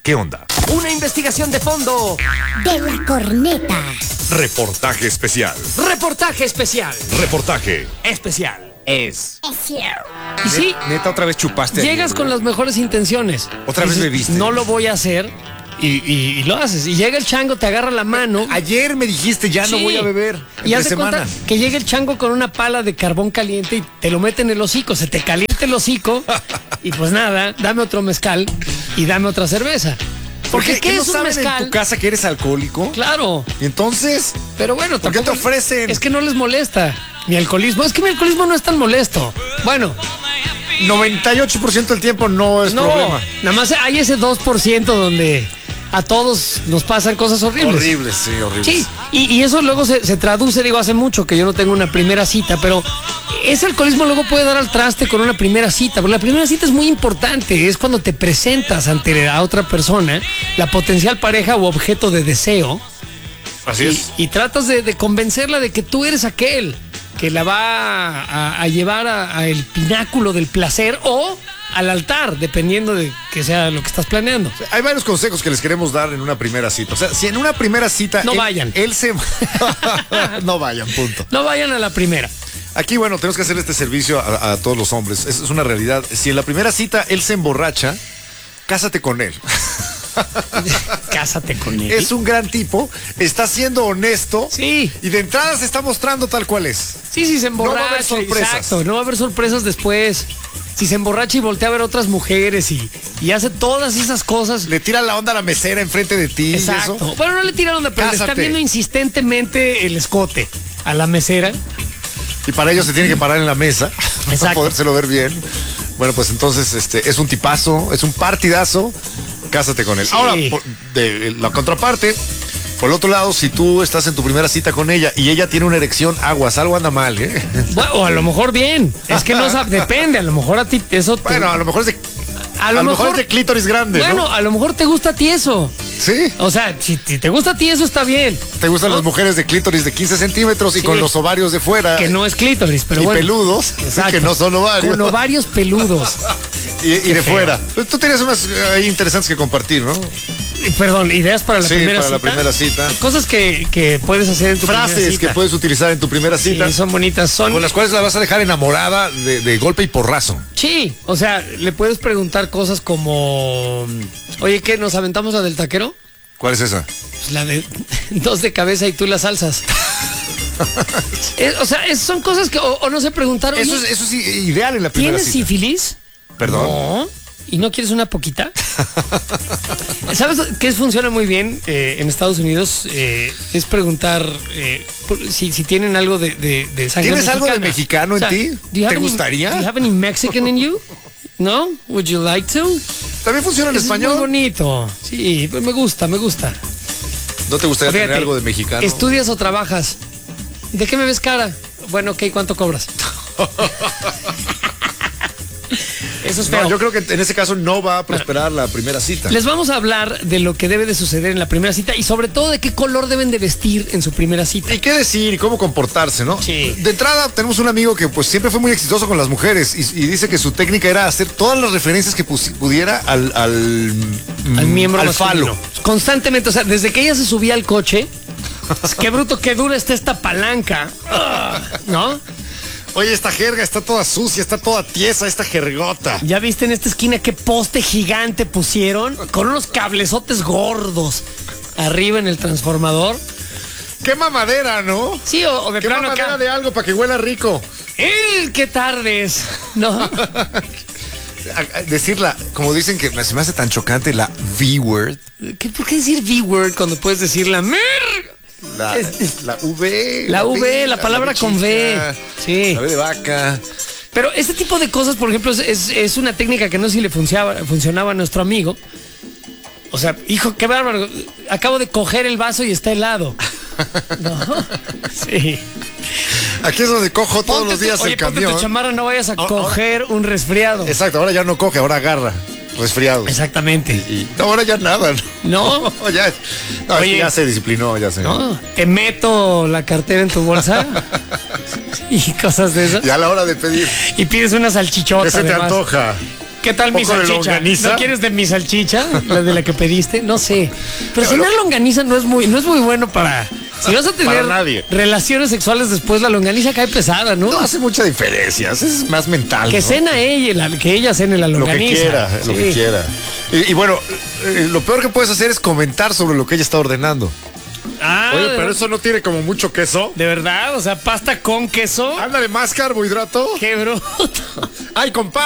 ¿Qué onda? Una investigación de fondo. De la corneta. Reportaje especial. Reportaje especial. Reportaje. Especial. Es cierto. Y sí, Neta, otra vez chupaste. llegas con las mejores intenciones. Otra vez Dices, bebiste. No lo voy a hacer. Y lo haces. Y llega el chango, te agarra la mano. Ayer me dijiste ya no Sí. voy a beber. Y Entre haz de cuenta semana. que llega el chango con una pala de carbón caliente y te lo mete en el hocico. Se te calienta el hocico. Y pues nada, dame otro mezcal y dame otra cerveza. Porque ¿qué no es un saben mezcal? en tu casa que eres alcohólico? Claro. Y entonces, Pero bueno, ¿por qué te tampoco- ofrecen? Es que no les molesta. Mi alcoholismo. Es que mi alcoholismo no es tan molesto. Bueno, 98% del tiempo no es no. problema. Nada más hay ese 2% donde a todos nos pasan cosas horribles. Horribles, sí, horribles. Sí, y eso luego se traduce, digo, hace mucho que yo no tengo una primera cita, pero ese alcoholismo luego puede dar al traste con una primera cita, porque la primera cita es muy importante, es cuando te presentas ante la otra persona, la potencial pareja o objeto de deseo, Así es. y tratas de convencerla de que tú eres aquel que la va a llevar a el pináculo del placer o al altar, dependiendo de que sea lo que estás planeando. Hay varios consejos que les queremos dar en una primera cita. O sea, si en una primera cita... No vayan. Él se... no vayan, punto. No vayan a la primera. Aquí, bueno, tenemos que hacer este servicio a todos los hombres. Es una realidad. Si en la primera cita él se emborracha, cásate con él. Cásate con él. Es un gran tipo, está siendo honesto. Sí. Y de entrada se está mostrando tal cual es. Sí, se emborracha. No va a haber sorpresas. Exacto, no va a haber sorpresas después. Si se emborracha y voltea a ver otras mujeres y hace todas esas cosas. Le tira la onda a la mesera enfrente de ti. Exacto. Y eso. Bueno, no le tira onda, pero le está Cásate. viendo insistentemente el escote a la mesera. Y para ello se tiene que parar en la mesa para Exacto. podérselo ver bien. Bueno, pues entonces es un tipazo, es un partidazo. Cásate con él. Sí. Ahora, de la contraparte, por el otro lado, si tú estás en tu primera cita con ella y ella tiene una erección, aguas, algo anda mal, ¿eh? Bueno, o a lo mejor bien. Es que no sabe, depende. A lo mejor a ti eso te- Bueno, a lo mejor es de, a lo mejor es de clítoris grande, bueno, ¿no? a lo mejor te gusta a ti eso. Sí. O sea, si te gusta a ti eso está bien. Te gustan ¿no? las mujeres de clítoris de 15 centímetros y Sí. con los ovarios de fuera. Que no es clítoris, pero y bueno. peludos, Exacto. que no son ovarios. Con ovarios peludos. y de feo. fuera. Pues tú tienes unas ahí interesantes que compartir, ¿no? Perdón, ideas para la Sí, primera para cita. la primera cita. Cosas que puedes hacer en tu primera Frases cita. que puedes utilizar en tu primera cita. Sí, son bonitas. Con las cuales la vas a dejar enamorada de golpe y porrazo. Sí, o sea, le puedes preguntar cosas como, oye, ¿qué? ¿Nos aventamos la del taquero? ¿Cuál es esa? Pues la de 2 de cabeza y tú las salsas. O sea, son cosas que, o no sé, preguntar, oye, Eso es ideal en la primera ¿tienes cita. sífilis? Perdón. No. ¿Y no quieres una poquita? ¿Sabes qué funciona muy bien en Estados Unidos? Es preguntar si tienen algo de sangre ¿Tienes algo de mexicana. mexicano en ti? do you have ¿Te any- gustaría? Do you have any Mexican in you? ¿No? Would you like to? También funciona en Es muy español. bonito. Sí, pues me gusta. ¿No te gustaría Fíjate, tener algo de mexicano? ¿estudias o trabajas? ¿De qué me ves cara? Bueno, ok, ¿cuánto cobras? Eso es feo. No, yo creo que en ese caso no va a prosperar la primera cita. Les vamos a hablar de lo que debe de suceder en la primera cita y sobre todo de qué color deben de vestir en su primera cita. Y qué decir y cómo comportarse, ¿no? Sí. De entrada tenemos un amigo que pues siempre fue muy exitoso con las mujeres y dice que su técnica era hacer todas las referencias que pudiera al Miembro al masculino. falo. Constantemente, o sea, desde que ella se subía al coche, qué bruto, qué dura está esta palanca, ¿no? Oye, esta jerga está toda sucia, está toda tiesa, esta jergota. ¿Ya viste en esta esquina qué poste gigante pusieron? Con unos cablezotes gordos arriba en el transformador. Qué mamadera, ¿no? Sí, o de Qué plano mamadera acá. de algo para que huela rico. ¡Qué tardes! ¿No? Decirla, como dicen que se me hace tan chocante la V-word. ¿Por qué decir V-word cuando puedes decir la mer? La V. La V, la palabra V con V. chica, Sí. La V de vaca. Pero este tipo de cosas, por ejemplo, es una técnica que no sé si le funcionaba a nuestro amigo. O sea, hijo, qué bárbaro. Acabo de coger el vaso y está helado. ¿No? Sí. Aquí es donde cojo todos los días oye, el ponte camión. tu chamarra, no vayas a coger un resfriado. Exacto, ahora ya no coge, ahora agarra. Resfriados. Exactamente. No, ahora ya nada. ¿No? ya, no, Oye. ya se disciplinó, ya se. ¿No? Te meto la cartera en tu bolsa y cosas de esas. Ya a la hora de pedir. Y pides una salchichota. ¿Qué se te además. antoja? ¿Qué tal mi poco de salchicha? longaniza. ¿No quieres de mi salchicha? La de la que pediste, no sé. Pero cenar longaniza no es muy bueno para. Si vas a tener Para nadie. relaciones sexuales después, la longaniza cae pesada, ¿no? No hace mucha diferencia, es más mental. Que ¿no? cena ella, que ella cene la Lo que longaniza. quiera, lo Sí. que quiera. Y bueno, lo peor que puedes hacer es comentar sobre lo que ella está ordenando. Ah, Oye, pero eso no tiene como mucho queso. ¿de verdad? O sea, pasta con queso. Ándale, más carbohidrato. Qué bruto. Ay, compadre.